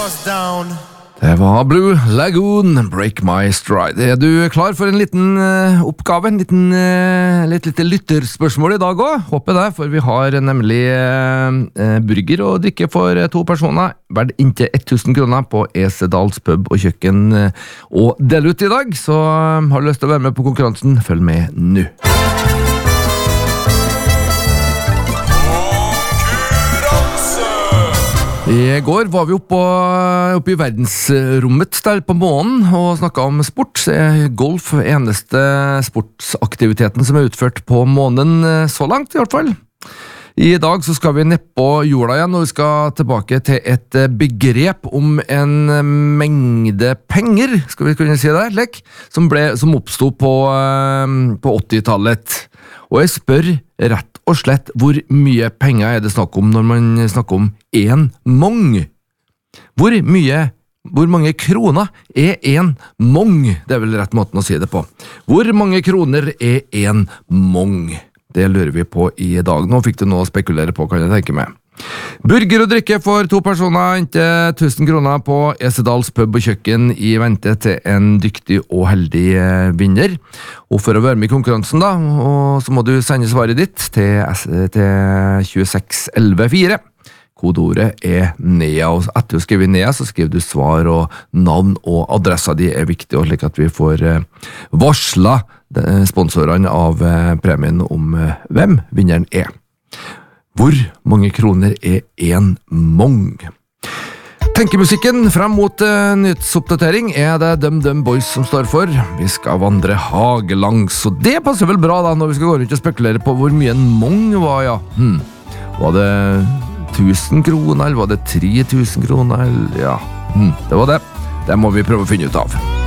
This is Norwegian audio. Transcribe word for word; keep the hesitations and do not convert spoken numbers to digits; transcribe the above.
Det var Blue Lagoon, Break My Stride. Er du klar for en liten uh, oppgave, en liten, uh, litt lite lytterspørsmål i dag også? Håper det, for vi har nemlig uh, burger og drikke for uh, to personer, verdt inntil tusen kroner på Esedals pub og kjøkken uh, og del ut i dag, så uh, har du lyst til å være med på konkurransen, følg med nå. I går var vi oppe, oppe i verdensrommet der på månen og snakket om sport. Golf er eneste sportsaktiviteten som er utført på månen så langt i hvert fall. I dag så skal vi ned på jorda igjen, og vi skal tilbake til et begrep om en mengde penger, skal vi kunne si det, lek, som, ble, som oppstod på, på åttitallet. Og jeg spør rett og slett hvor mye penger er det snakk om når man snakker om en mong. Hvor mye, hvor mange kroner er en mong? Det er vel rett måten å si det på. Hvor mange kroner er en mong? Det lurer vi på i dag. Nå fikk du noe å spekulere på, kan jeg tenke meg. Burger og drikke for to personer, inntil tusen kroner på Esedals pub og kjøkken i vente til en dyktig og heldig vinner. Og for å være med i konkurransen da, så må du sende svaret ditt til, til to seks ett ett fire. Kodeordet er Nea, og etter å skrive Nea så skriver du svar og navn, og adressa di er viktig, og slik at vi får varsla sponsorene av premien om hvem vinneren er. Hvor mange kroner er en mong? Tenkemusikken frem mot uh, nyhetsoppdatering er det Dum Dum Boys som står for. Vi skal vandre hagelangs, og det passer vel bra da når vi skal gå rundt og spekulere på hvor mye en mong var, ja. Hmm. Var det tusen kroner, eller var det tre tusen kroner? Ja, hmm. Det var det. Det må vi prøve å finne ut av.